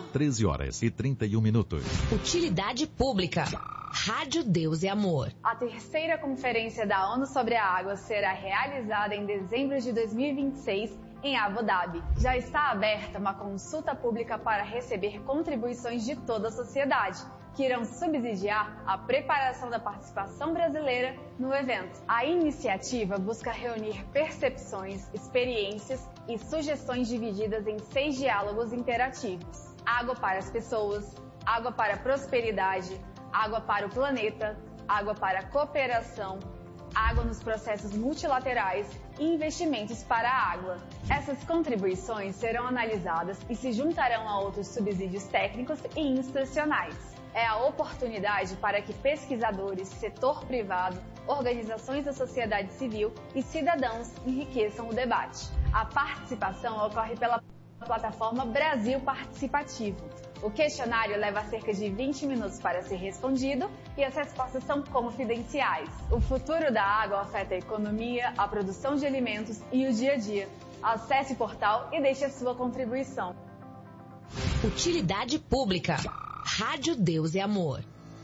13h31. Utilidade pública. Rádio Deus e Amor. A terceira conferência da ONU sobre a água será realizada em dezembro de 2026 em Abu Dhabi. Já está aberta uma consulta pública para receber contribuições de toda a sociedade, que irão subsidiar a preparação da participação brasileira no evento. A iniciativa busca reunir percepções, experiências e sugestões divididas em 6 diálogos interativos. Água para as pessoas, água para a prosperidade, água para o planeta, água para a cooperação, água nos processos multilaterais e investimentos para a água. Essas contribuições serão analisadas e se juntarão a outros subsídios técnicos e institucionais. É a oportunidade para que pesquisadores, setor privado, organizações da sociedade civil e cidadãos enriqueçam o debate. A participação ocorre pela plataforma Brasil Participativo. O questionário leva cerca de 20 minutos para ser respondido e as respostas são confidenciais. O futuro da água afeta a economia, a produção de alimentos e o dia a dia. Acesse o portal e deixe a sua contribuição. Utilidade pública. Rádio Deus e Amor.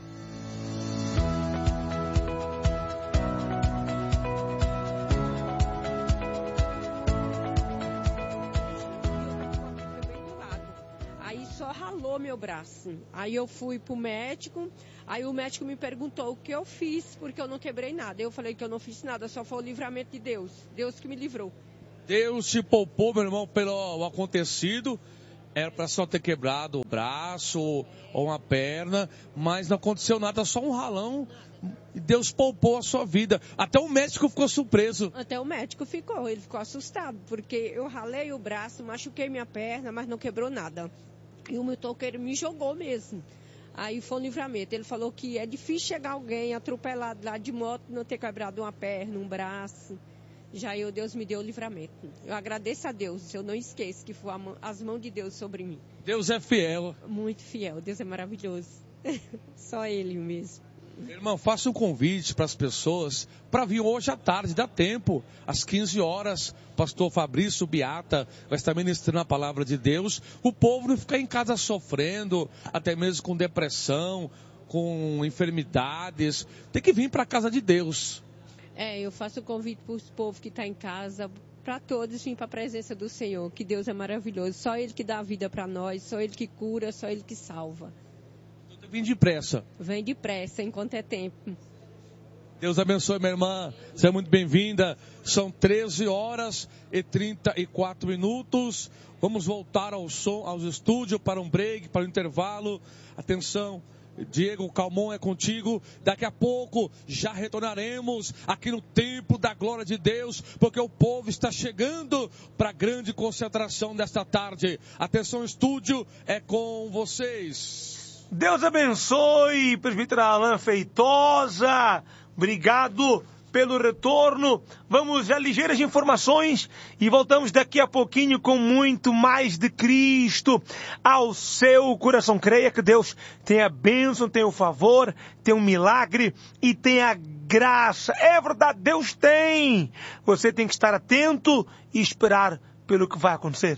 Aí só ralou meu braço. Aí eu fui pro médico, aí o médico me perguntou o que eu fiz, porque eu não quebrei nada. Eu falei que eu não fiz nada, só foi o livramento de Deus. Deus que me livrou. Deus te poupou, meu irmão, pelo acontecido. Era para só ter quebrado o braço ou uma perna, mas não aconteceu nada, só um ralão. E Deus poupou a sua vida. Até o médico ficou surpreso. Até o médico ficou, ele ficou assustado, porque eu ralei o braço, machuquei minha perna, mas não quebrou nada. E o motoqueiro me jogou mesmo. Aí foi um livramento. Ele falou que é difícil chegar alguém atropelado lá de moto, não ter quebrado uma perna, um braço. Já Deus me deu o livramento. Eu agradeço a Deus, eu não esqueço que foi as mãos de Deus sobre mim. Deus é fiel. Muito fiel, Deus é maravilhoso. Só Ele mesmo. Irmão, faça um convite para as pessoas para vir hoje à tarde, dá tempo, às 15 horas. Pastor Fabrício Beata vai estar ministrando a palavra de Deus. O povo não ficar em casa sofrendo, até mesmo com depressão, com enfermidades. Tem que vir para a casa de Deus. Eu faço o convite para o povo que está em casa, para todos vir para a presença do Senhor, que Deus é maravilhoso. Só Ele que dá a vida para nós, só Ele que cura, só Ele que salva. Vem depressa. Vem depressa, enquanto é tempo. Deus abençoe, minha irmã. Seja muito bem-vinda. São 13h34. Vamos voltar aos estúdios para um break, para um intervalo. Atenção. Diego Calmon é contigo. Daqui a pouco já retornaremos aqui no Templo da Glória de Deus, porque o povo está chegando para a grande concentração desta tarde. Atenção, estúdio, é com vocês. Deus abençoe, presbítero Alain Feitosa. Obrigado pelo retorno. Vamos a ligeiras informações e voltamos daqui a pouquinho com muito mais de Cristo ao seu coração. Creia que Deus tem a bênção, tem o favor, tem um milagre e tem a graça. É verdade, Deus tem. Você tem que estar atento e esperar pelo que vai acontecer.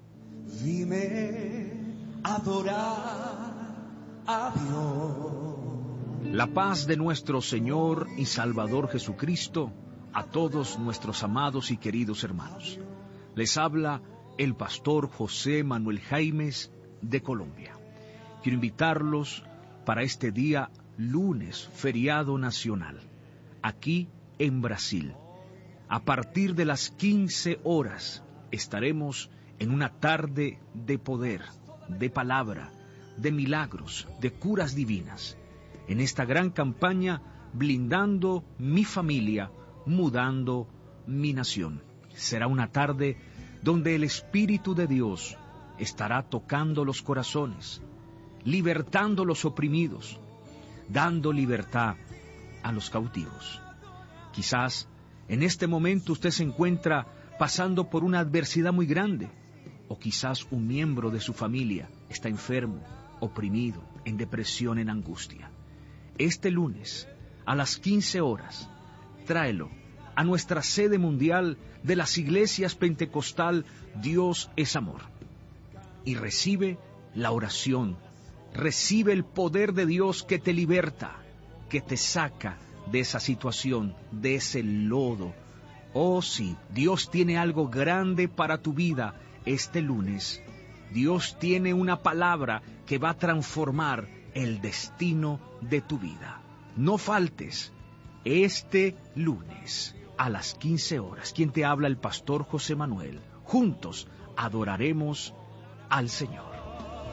Vime adorar a Dios. La paz de nuestro Señor y Salvador Jesucristo a todos nuestros amados y queridos hermanos. Les habla el pastor José Manuel Jaimes de Colombia. Quiero invitarlos para este día lunes, feriado nacional, aquí en Brasil. A partir de las 15 horas estaremos en una tarde de poder, de palabra, de milagros, de curas divinas. En esta gran campaña, blindando mi familia, mudando mi nación. Será una tarde donde el Espíritu de Dios estará tocando los corazones, libertando los oprimidos, dando libertad a los cautivos. Quizás en este momento usted se encuentra pasando por una adversidad muy grande, o quizás un miembro de su familia está enfermo, oprimido, en depresión, en angustia. Este lunes, a las 15 horas, tráelo a nuestra sede mundial de las iglesias pentecostal Dios es Amor y recibe la oración. Recibe el poder de Dios que te liberta, que te saca de esa situación, de ese lodo. Oh sí, Dios tiene algo grande para tu vida este lunes. Dios tiene una palabra que va a transformar el destino de tu vida. No faltes este lunes a las 15 horas. Quien te habla, el pastor José Manuel. Juntos adoraremos al Señor.